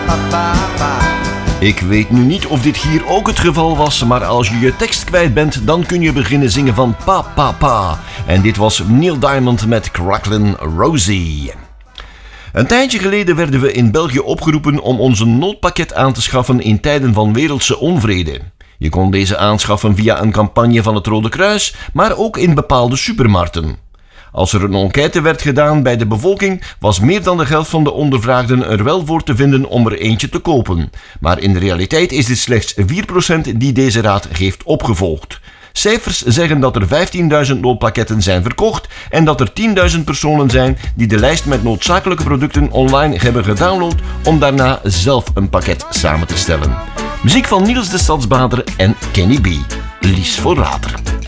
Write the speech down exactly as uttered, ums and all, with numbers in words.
pa pa pa. Ik weet nu niet of dit hier ook het geval was, maar als je je tekst kwijt bent, dan kun je beginnen zingen van pa pa pa. En dit was Neil Diamond met Cracklin' Rosie. Een tijdje geleden werden we in België opgeroepen om ons een noodpakket aan te schaffen in tijden van wereldse onvrede. Je kon deze aanschaffen via een campagne van het Rode Kruis, maar ook in bepaalde supermarkten. Als er een enquête werd gedaan bij de bevolking, was meer dan de helft van de ondervraagden er wel voor te vinden om er eentje te kopen. Maar in de realiteit is het slechts vier procent die deze raad heeft opgevolgd. Cijfers zeggen dat er vijftienduizend noodpakketten zijn verkocht en dat er tienduizend personen zijn die de lijst met noodzakelijke producten online hebben gedownload om daarna zelf een pakket samen te stellen. Muziek van Niels de Stadsbader en Kenny B. Lies voor later.